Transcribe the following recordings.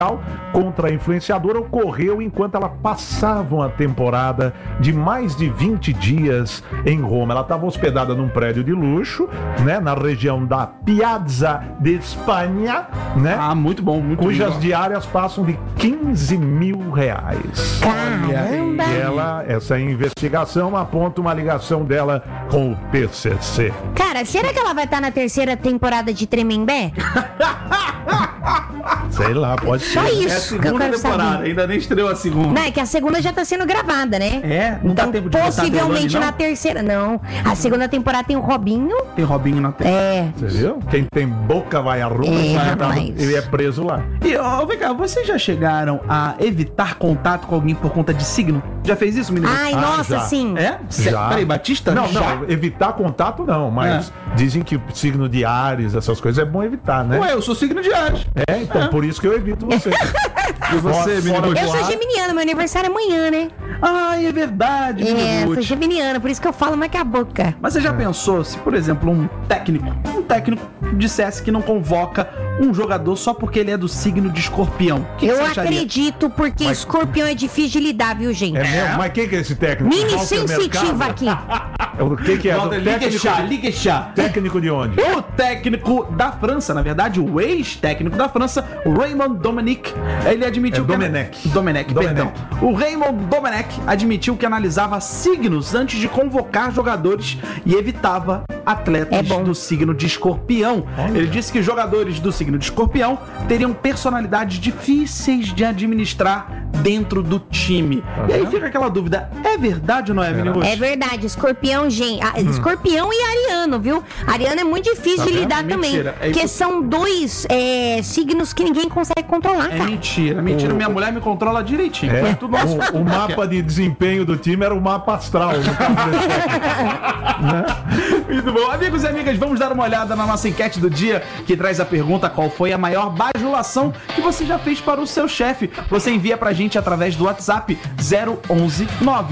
contra a influenciadora ocorreu enquanto ela passava uma temporada de mais de 20 dias em Roma. Ela estava hospedada num prédio de luxo, né, na região da Piazza de Espanha, né? Ah, muito bom, muito cujas legal. diárias passam de 15 mil reais. Caramba! E essa investigação aponta uma ligação dela com o PCC. Cara, será que ela vai estar na terceira temporada de Tremembé? Sei lá, pode ser. Só É a isso que eu segunda quero temporada, saber. ainda nem estreou a segunda. Não, é que a segunda já tá sendo gravada, né? É? Não dá Então, tempo de botar possivelmente Deolane, não? na terceira. Não. A segunda temporada tem o Robinho. Tem Robinho na tela. É. Você viu? Quem tem boca vai a Roma, rapaz. ele é preso lá. E, ó, vem cá, vocês já chegaram a evitar contato com alguém por conta de signo? Já fez isso, menino? Ai, nossa, já. sim. É? Já. Peraí, Batista? Não, Já? não, evitar contato não, mas dizem que o signo de Ares, essas coisas é bom evitar, né? Ué, eu sou signo de Ares. Então por isso que eu evito você. E você, menino? Eu sou geminiana, meu aniversário é amanhã, né? Ai, é verdade, É, menino. sou geminiana, por isso que eu falo mais que a boca. Mas você já pensou se, por exemplo, um técnico dissesse que não convoca um jogador só porque ele é do signo de Escorpião? O que Eu você acharia? acredito, porque escorpião é difícil de lidar, viu, gente? É mesmo? Mas quem que é esse técnico? Mini Walter sensitiva Mercado? aqui. O que é? Walter, Do ligue chá. técnico de onde? O técnico da França, na verdade, o ex-técnico da França, o Raymond Domenech, ele admitiu É que... Domenech. Domenech, perdão. O Raymond Domenech admitiu que analisava signos antes de convocar jogadores e evitava atletas É bom. do signo de Escorpião. Olha. Ele disse que jogadores do signo de Escorpião teriam personalidades difíceis de administrar dentro do time. E aí vendo? fica aquela dúvida, é verdade ou não é, menino? É verdade, escorpião, gente. Escorpião e ariano, viu? Ariano é muito difícil Tá de vendo? lidar também. Mentira, é Porque isso- são dois signos que ninguém consegue controlar, É cara. mentira. Minha mulher me controla direitinho. É, Tudo nosso. o mapa de desempenho do time era o mapa astral. No caso desse técnico. Muito bom. Amigos e amigas, vamos dar uma olhada na nossa enquete do dia, que traz a pergunta: qual foi a maior bajulação que você já fez para o seu chefe? Você envia pra gente através do WhatsApp 011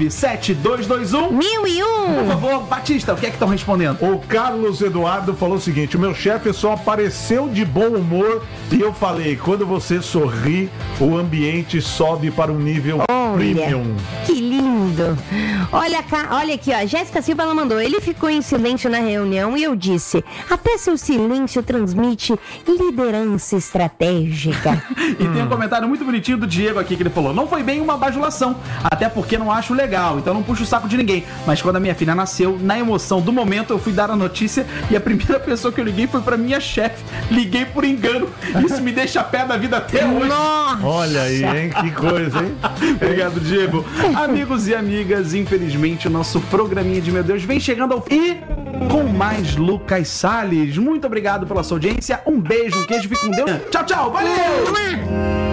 97221. 1001. Por favor, Batista, o que é que estão respondendo? O Carlos Eduardo falou o seguinte: o meu chefe só apareceu de bom humor e eu falei, quando você sorri, o ambiente sobe para um nível premium. Que lindo. Olha aqui, ó. Jéssica Silva, ela mandou. Ele ficou em silêncio na reunião e eu disse: até seu silêncio transmite liderança estratégica. E tem um comentário muito bonitinho do Diego aqui que ele falou: não foi bem uma bajulação, até porque não acho legal, então não puxo o saco de ninguém. Mas quando a minha filha nasceu, na emoção do momento, eu fui dar a notícia e a primeira pessoa que eu liguei foi pra minha chefe. Liguei por engano. Isso me deixa a pé da vida até hoje. Nossa. Olha aí, hein? Que coisa, hein? Obrigado, Diego. Amigos e amigas, infelizmente o nosso programinha de Meu Deus vem chegando ao fim. Com mais Lucas Salles. Muito obrigado pela sua audiência. Um beijo, um queijo, fique com Deus. Tchau, tchau. Valeu!